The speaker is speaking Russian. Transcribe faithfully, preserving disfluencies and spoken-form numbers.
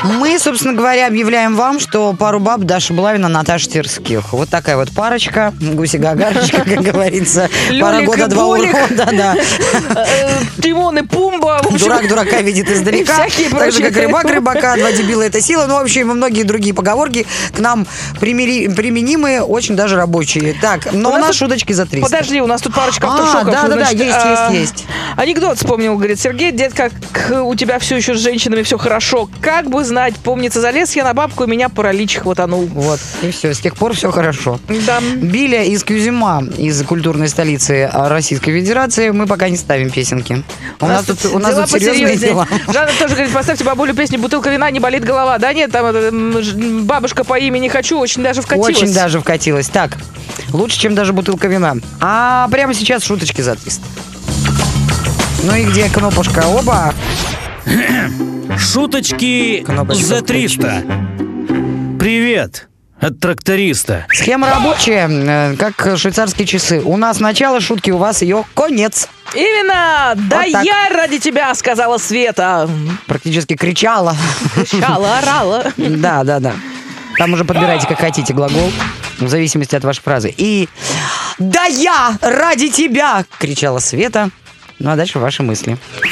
Мы, собственно говоря, объявляем вам, что пару баб Даша Булавина, Наташа Терских. Вот такая вот парочка, гуси-гагарочка, как говорится. Пара года, два урока. Тимон и Пумба. Дурак дурака видит издалека. Так же, как рыбак рыбака, два дебила — это сила. Ну, в общем, и многие другие поговорки к нам применимые, очень даже рабочие. Так, но у нас шуточки за триста. Подожди, у нас тут парочка автошоков. Да-да-да, есть, есть, есть. Анекдот вспомнил, говорит Сергей. Дед, как у тебя все еще с женщинами все хорошо. Как бы знать, помнится, залез я на бабку, и меня паралич хватанул. Вот, и все, с тех пор все хорошо. Да. Биля из Кюзюма, из культурной столицы Российской Федерации, мы пока не ставим песенки. У, у нас тут, у нас тут серьезные дела. Жанна тоже говорит, поставьте бабулю песню «Бутылка вина, не болит голова». Да нет, там бабушка по имени Хочу очень даже вкатилась. Очень даже вкатилась. Так, лучше, чем даже бутылка вина. А прямо сейчас шуточки за триста. Ну и где кнопочка? Оба! Шуточки Кнопочка за триста. Привет от тракториста. Схема рабочая, как швейцарские часы. У нас начало шутки, у вас ее конец. Именно! Да вот я ради тебя, сказала Света. Практически кричала. Кричала, орала. Да, да, да. Там уже подбирайте, как хотите, глагол, в зависимости от вашей фразы. И «Да я ради тебя!» кричала Света. Ну а дальше ваши мысли.